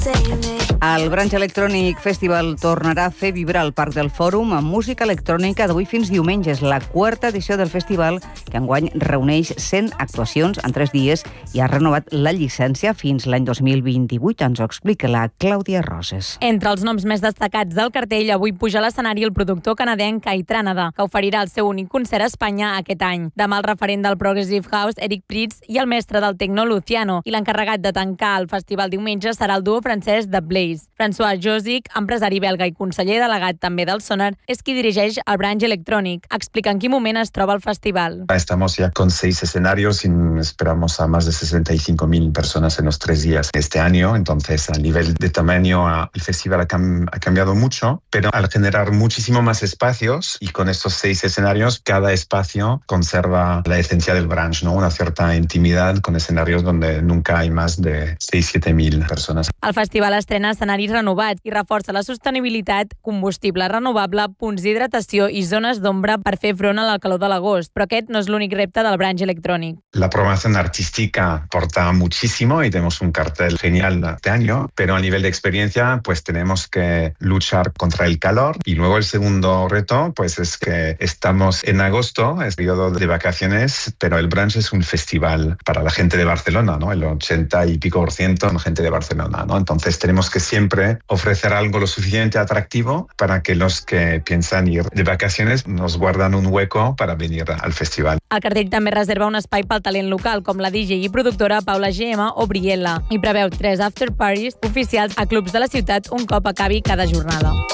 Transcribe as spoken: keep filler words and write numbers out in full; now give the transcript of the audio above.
El Branch Electronic Festival tornarà a fer vibrar el Parc del Fòrum amb música electrònica d'avui fins diumenge. És la quarta edició del festival, que enguany reuneix cent actuacions en tres dies i ha renovat la llicència fins l'any dos mil vint-i-vuit. Ens ho explica la Clàudia Roses. Entre els noms més destacats del cartell, avui puja a l'escenari el productor canadenc Aitranada, que oferirà el seu únic concert a Espanya aquest any. Demà el referent del Progressive House, Eric Prydz, i el mestre del Tecno, Luciano. I l'encarregat de tancar el festival diumenge serà el duo francès de Blaze. François Josic, empresari belga i conseller delegat també del Sonar, és qui dirigeix el Branch Electronic. Explica en quin moment es troba el festival. Estamos ya con seis escenarios y esperamos a más de sesenta y cinco mil personas en los tres días este año. Entonces, a nivel de tamaño, el festival ha, cam ha cambiado mucho, pero al generar muchísimo más espacios y con estos seis escenarios, cada espacio conserva la esencia del Branch, ¿no? Una cierta intimidad con escenarios donde nunca hay más de seis a siete mil personas. El festival estrena escenaris renovats i reforça la sostenibilitat, combustible renovable, punts d'hidratació i zones d'ombra per fer front a la calor de l'agost. Però aquest no és l'únic repte del Branch Electronic. La programación artística aporta muchísimo y tenemos un cartel genial este año, pero a nivel de experiencia pues tenemos que luchar contra el calor. Y luego el segundo reto pues es que estamos en agosto, es periodo de vacaciones, pero el Branch es un festival para la gente de Barcelona, ¿no? El ochenta y pico por ciento son gente de Barcelona, ¿no? Entonces tenemos que siempre ofrecer algo lo suficientemente atractivo para que los que piensan ir de vacaciones nos guardan un hueco para venir al festival. El cartell també reserva un espai pel talent local, com la D J i productora Paula G M o Briella, i preveu tres after parties oficials a clubs de la ciutat un cop acabi cada jornada.